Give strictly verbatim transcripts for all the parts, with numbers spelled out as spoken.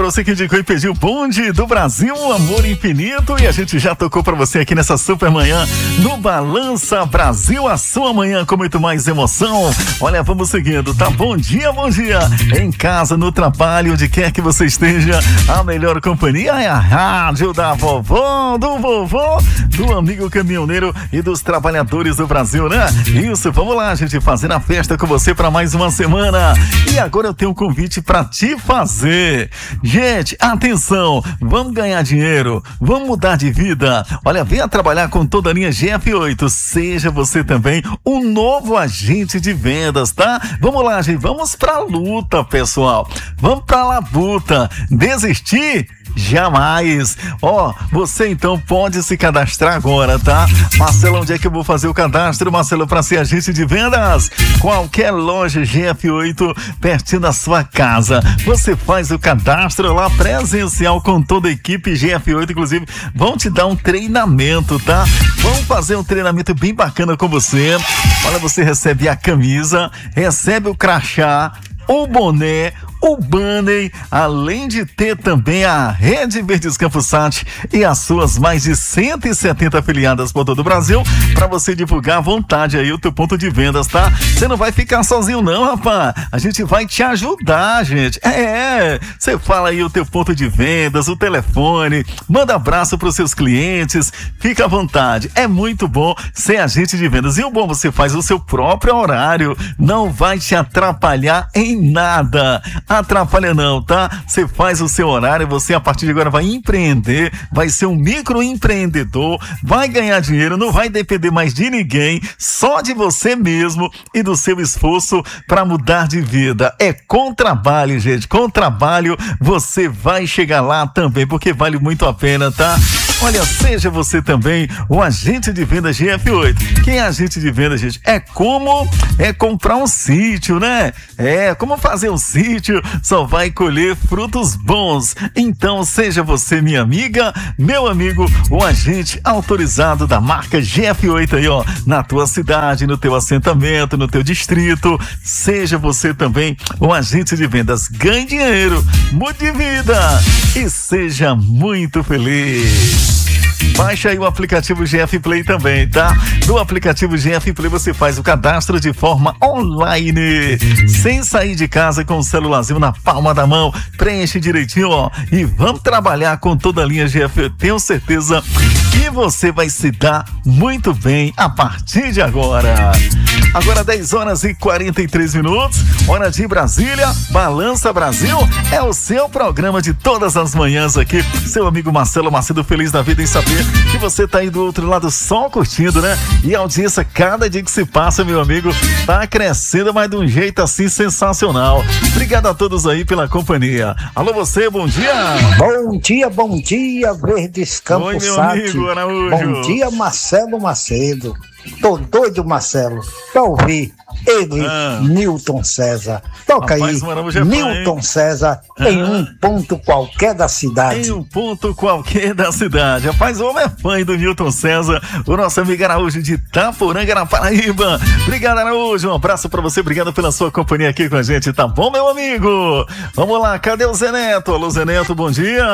pra você que indicou e pediu Bonde do Brasil, Amor Infinito. E a gente já tocou pra você aqui nessa super manhã no Balança Brasil, a sua manhã com muito mais emoção. Olha, vamos seguindo, tá? Bom dia, bom dia. Em casa, no trabalho, onde quer que você esteja, a melhor companhia é a rádio da vovó, do vovô, do amigo caminhoneiro e dos trabalhadores do Brasil, né? Isso, vamos lá, gente, fazer a festa com você pra mais uma semana. E agora eu tenho um convite pra te fazer. Gente, atenção, vamos ganhar dinheiro, vamos mudar de vida. Olha, venha trabalhar com toda a linha G F oito. Seja você também um novo agente de vendas, tá? Vamos lá, gente, vamos pra luta, pessoal. Vamos pra labuta. Desistir? Jamais. Ó, oh, você então pode se cadastrar agora, tá? Marcelo, onde é que eu vou fazer o cadastro, Marcelo, para ser agente de vendas? Qualquer loja G F oito pertinho da sua casa. Você faz o cadastro lá presencial com toda a equipe G F oito, inclusive vão te dar um treinamento, tá? Vamos fazer um treinamento bem bacana com você. Olha, você recebe a camisa, recebe o crachá, o boné, o banner, além de ter também a Rede Verdes Campos Sat e as suas mais de cento e setenta afiliadas por todo o Brasil, para você divulgar à vontade aí o teu ponto de vendas, tá? Você não vai ficar sozinho não, rapaz. A gente vai te ajudar, gente. É, você fala aí o teu ponto de vendas, o telefone, manda abraço para os seus clientes, fica à vontade. É muito bom ser agente de vendas. E o bom, você faz o seu próprio horário, não vai te atrapalhar em nada. Atrapalha não, tá? Você faz o seu horário, você a partir de agora vai empreender, vai ser um microempreendedor, vai ganhar dinheiro, não vai depender mais de ninguém, só de você mesmo e do seu esforço para mudar de vida. É com trabalho, gente, com trabalho você vai chegar lá também, porque vale muito a pena, tá? Olha, seja você também o agente de venda G F oito. Quem é agente de venda, gente? É como é comprar um sítio, né? É como fazer um sítio, só vai colher frutos bons. Então seja você, minha amiga, meu amigo, o agente autorizado da marca G F oito aí, ó, na tua cidade, no teu assentamento, no teu distrito. Seja você também o agente de vendas. Ganhe dinheiro, mude vida e seja muito feliz. Baixa aí o aplicativo G F Play também, tá? No aplicativo G F Play você faz o cadastro de forma online, sem sair de casa, com o celularzinho na palma da mão. Preenche direitinho, ó, e vamos trabalhar com toda a linha G F. Tenho certeza que você vai se dar muito bem a partir de agora. Agora dez horas e quarenta e três minutos, hora de Brasília. Balança Brasil é o seu programa de todas as manhãs aqui. Seu amigo Marcelo Macedo, feliz da vida em saber que você tá aí do outro lado só curtindo, né? E a audiência, cada dia que se passa, meu amigo, tá crescendo, mas de um jeito assim sensacional. Obrigado a todos aí pela companhia. Alô, você, bom dia. Bom dia, bom dia, Verdes Campos Oi, meu Sat. amigo Araújo. Bom dia, Marcelo Macedo. Tô doido, Marcelo, pra ouvir ele, ah. Newton César. Toca Rapaz, aí, Newton César, ah. em um ponto qualquer da cidade. Em um ponto qualquer da cidade. Rapaz, o homem é fã do Newton César, o nosso amigo Araújo de Itaporanga, na Paraíba. Obrigado, Araújo, um abraço pra você, obrigado pela sua companhia aqui com a gente, tá bom, meu amigo? Vamos lá, cadê o Zé Neto? Alô, Zé Neto, bom dia.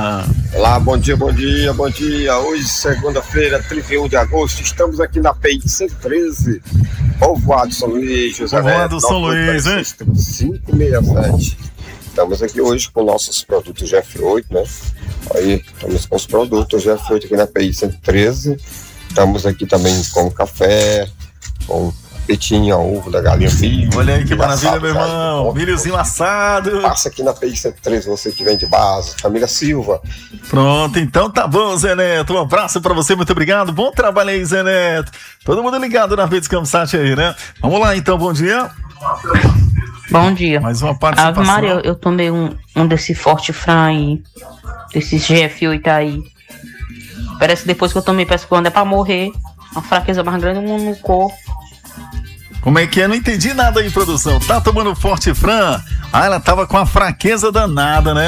Olá, bom dia, bom dia, bom dia. Hoje, segunda-feira, trinta e um de agosto, estamos aqui na P I cento e treze, Povoado São Luís, José Povoado São Luís, hein? cinco seis sete. Estamos aqui hoje com nossos produtos G F oito, né? Aí, estamos com os produtos G F oito aqui na P I cento e treze. Estamos aqui também com café, com petinho, ovo da galinha, milho. Olha aí que maravilha, assado, meu irmão. Milhozinho assado. Passa aqui na P I cento e treze, você que vem de base, família Silva. Pronto, então tá bom, Zé Neto. Um abraço pra você, muito obrigado. Bom trabalho aí, Zé Neto. Todo mundo ligado na Verdes Campos Sat aí, né? Vamos lá, então, bom dia. Bom dia. Mais uma participação. Ave Maria, eu, eu tomei um, um desse Forte Fran aí, desse G F oito aí. Parece que depois que eu tomei, parece que quando é pra morrer, uma fraqueza mais grande no corpo. Como é que é? Não entendi nada aí, produção. Tá tomando Forte Fran? Ah, ela tava com a fraqueza danada, né?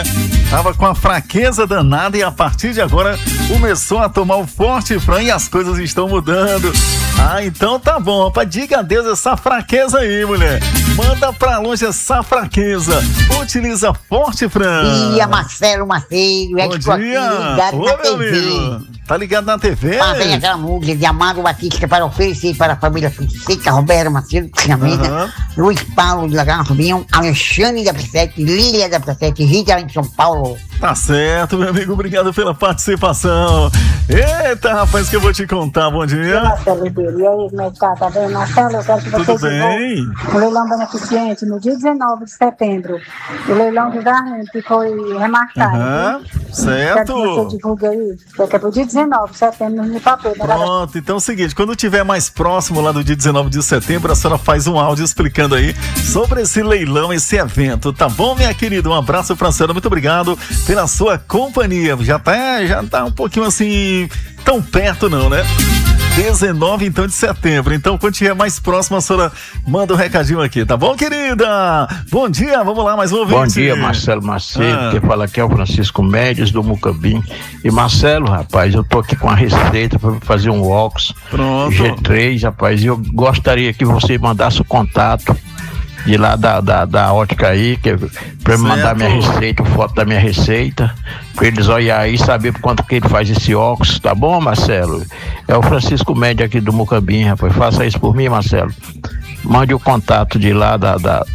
Tava com a fraqueza danada e a partir de agora começou a tomar o Forte Fran e as coisas estão mudando. Ah, então tá bom, rapaz. Diga adeus essa fraqueza aí, mulher. Manda pra longe essa fraqueza. Utiliza Forte Fran. Bom dia, Marcelo Macedo. Bom dia. Ligado Ô, na meu T V. amigo. Tá ligado na T V? Ah, vem aquela música de Amado Batista para oferecer para a família Fonseca, Roberto Macedo, Caminha, uhum. Luiz Paulo de Lagarra Rubinho, Alexandre da Pressete, Lília da Pressete, Rita em São Paulo. Tá certo, meu amigo, obrigado pela participação. Eita, rapaz, que eu vou te contar, bom dia. Marcelo Ribeiro, e aí, como é que tá? Tá bem, Marcelo? Eu quero que você Tudo bem? O leilão beneficente no dia dezenove de setembro. O leilão do Darwin que foi remarcado. Aham, uhum, certo. Quero que você divulgue aí, porque é pro dia dezenove de setembro no papel. Pronto, então é o seguinte, quando tiver mais próximo lá do dia dezenove de setembro, a senhora faz um áudio explicando aí sobre esse leilão, esse evento, tá bom, minha querida? Um abraço pra senhora, muito obrigado pela sua companhia. Já tá, já tá um pouquinho assim, tão perto não, né? dezenove então de setembro. Então, quando estiver mais próximo, a senhora manda um recadinho aqui, tá bom, querida? Bom dia, vamos lá, mais um ouvinte. Bom dia, Marcelo Macedo, ah. Quem fala aqui é o Francisco Médios do Mucambim. E Marcelo, rapaz, eu tô aqui com a receita para fazer um óculos G três, rapaz, e eu gostaria que você mandasse o contato de lá da, da, da ótica aí, que, pra me mandar minha receita, foto da minha receita, pra eles olhar aí e saber por quanto que ele faz esse óculos, tá bom, Marcelo? É o Francisco Médio aqui do Mucambim, rapaz, faça isso por mim, Marcelo. Mande o contato de lá da, da,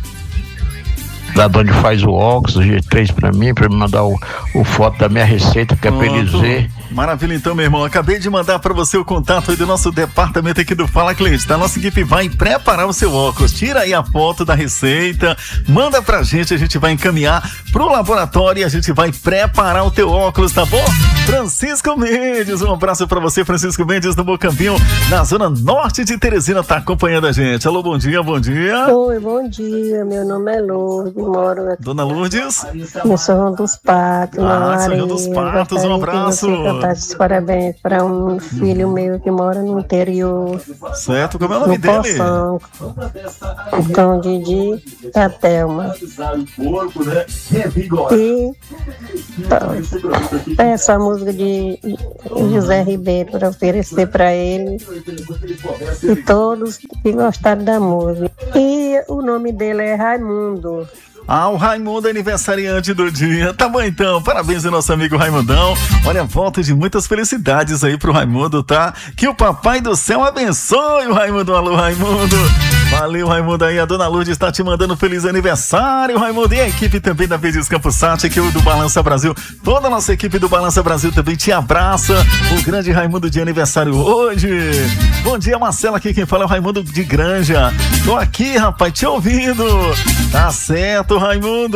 da de onde faz o óculos, o G três pra mim, pra me mandar o, o foto da minha receita, que é pra eles ver. Maravilha, então, meu irmão. Acabei de mandar para você o contato aí do nosso departamento aqui do Fala Cliente, tá? Nossa equipe vai preparar o seu óculos. Tira aí a foto da receita, manda pra gente, a gente vai encaminhar pro laboratório e a gente vai preparar o teu óculos, tá bom? Francisco Mendes, um abraço para você, Francisco Mendes do Mucambinho, na zona norte de Teresina, tá acompanhando a gente. Alô, bom dia, bom dia. Oi, bom dia, meu nome é Lourdes, moro aqui. Dona Lourdes? Eu sou Rio dos Patos, Ah, sou Rio dos Patos, um abraço. Parabéns para um filho meu que mora no interior. Certo, como é o nome no dele? Poção. Então, Didi da Thelma. E peço a música de José Ribeiro para oferecer para ele e todos que gostaram da música. E o nome dele é Raimundo. Ah, o Raimundo, aniversariante do dia. Tá bom então, parabéns ao nosso amigo Raimundão. Olha, volta de muitas felicidades aí pro Raimundo, tá? Que o Papai do Céu abençoe o Raimundo. Alô, Raimundo. Valeu, Raimundo aí. A dona Lourdes está te mandando feliz aniversário, Raimundo. E a equipe também da Verdes Campos Sat, aqui do Balança Brasil. Toda a nossa equipe do Balança Brasil também te abraça. O grande Raimundo de aniversário hoje. Bom dia, Marcela. Aqui quem fala é o Raimundo de Granja. Tô aqui, rapaz, te ouvindo. Tá certo, Raimundo.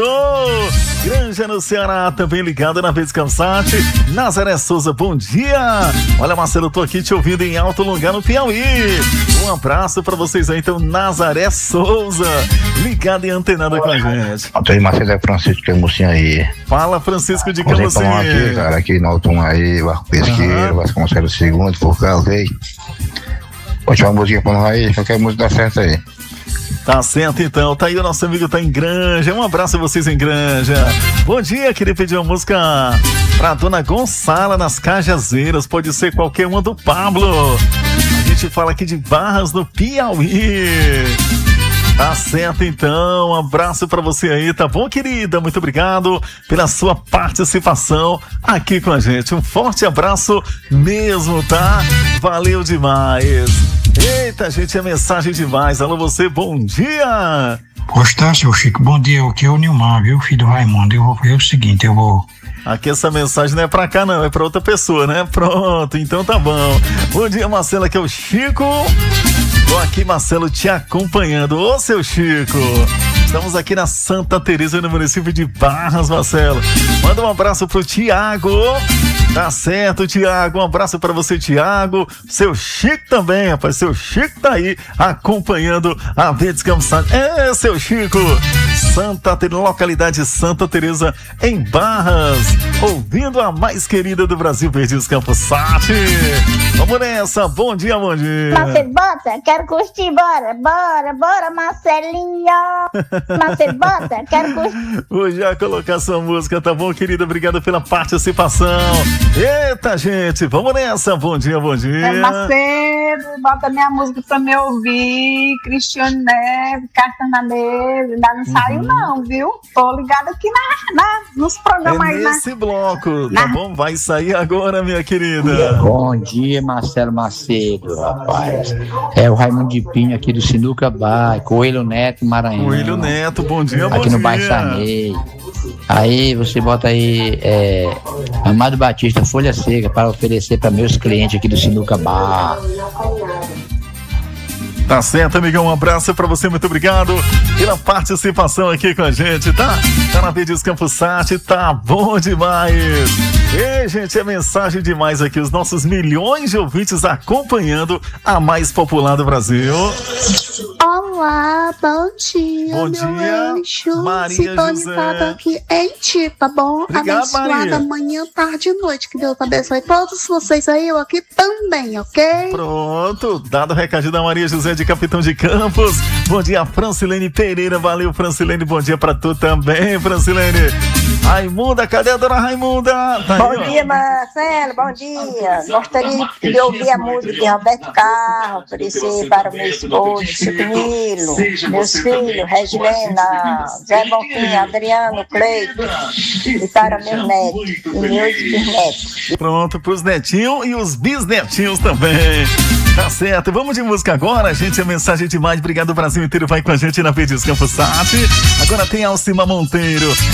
Granja no Ceará, também ligado na Verdes Campos Sat. Nazaré Souza, bom dia. Olha, Marcelo, tô aqui te ouvindo em Alto Lugar, no Piauí. Um abraço pra vocês aí, então, Nazaré Souza, ligado e antenado com a gente. Antônio Macedo é Francisco de Camusim aí. Fala, Francisco de Camusim. Camusim. Aqui, cara, aqui no Alto aí, Barco Pesqueiro, uhum. Vasconcelos segundo, por causa aí. Pode chamar uma música pra nós aí, qualquer música dá certo aí. Tá certo então, tá aí o nosso amigo, tá em Granja, um abraço a vocês em Granja. Bom dia, queria pedir uma música pra Dona Gonçala nas Cajazeiras, pode ser qualquer uma do Pablo. A gente fala aqui de Barras no Piauí. Tá certo então, um abraço pra você aí, tá bom, querida? Muito obrigado pela sua participação aqui com a gente. Um forte abraço mesmo, tá? Valeu demais. Eita, gente, é mensagem demais. Alô, você, bom dia. Gostácio, Chico, bom dia. Aqui é o Nilmar, viu, filho do Raimundo. Eu vou fazer o seguinte, eu vou... Aqui essa mensagem não é pra cá não, é pra outra pessoa, né? Pronto, então tá bom. Bom dia, Marcelo, aqui é o Chico. Tô aqui, Marcelo, te acompanhando. Ô, seu Chico, estamos aqui na Santa Teresa, no município de Barras, Marcelo. Manda um abraço pro Tiago. Tá certo, Tiago. Um abraço pra você, Tiago. Seu Chico também, rapaz. Seu Chico tá aí acompanhando a Verdes Campos Sat. É, seu Chico. Santa Teresa, localidade Santa Teresa, em Barras. Ouvindo a mais querida do Brasil, Verdes Campos Sat. Vamos nessa. Bom dia, bom dia. Marcelo, bota. Quero curtir. Bora, bora, bora, Marcelinho. Marcelo, bota, quero curtir. Vou já colocar sua música, tá bom, querida? Obrigado pela participação. Eita, gente, vamos nessa. Bom dia, bom dia. É Macedo, bota minha música pra me ouvir. Cristiane Neves, Carta na Mesa. Ainda não uhum. saiu, não, viu? Tô ligada aqui na, na, nos programas aí. É nesse na... bloco, tá na... bom? Vai sair agora, minha querida. Bom dia, Marcelo Macedo, rapaz. É o Raimundo de Pinho aqui do Sinuca Bar, Coelho Neto, Maranhão. Coelho Neto, bom dia, bom aqui dia. no Bairro Sarney. Aí você bota aí é, Amado Batista, Folha Seca, para oferecer para meus clientes aqui do Sinuca Bar. Tá certo, amigão, um abraço pra você, muito obrigado pela participação aqui com a gente, tá? Tá na Verdes Campos Sat, tá bom demais. Ei, gente, é mensagem demais aqui, os nossos milhões de ouvintes acompanhando a mais popular do Brasil. Olá, bom dia, bom meu dia, anjo. Maria Citone José. Fada aqui em ti, tá bom? Obrigado, abençoada Maria. manhã, tarde e noite, que Deus abençoe todos vocês aí, eu aqui também, ok? Pronto, dado o recadinho da Maria José de Capitão de Campos. Bom dia, Francilene Pereira, valeu, Francilene, bom dia pra tu também, Francilene. Raimunda, cadê a dona Raimunda? Tá bom aí, dia, Marcelo, bom dia. Gostaria de ouvir a música de Roberto Carlos, oferecer para o meu esposo, Chico Nilo, meus filhos, Regilena, Zé Bonfim, Adriano, Cleito, e para meus netos e meus bisnetos. Pronto, pros netinhos e os bisnetinhos também. Tá certo, vamos de música agora, gente, a mensagem demais, obrigado, o Brasil inteiro vai com a gente na Verdes Campos Sat. Agora tem Alcima Monteiro,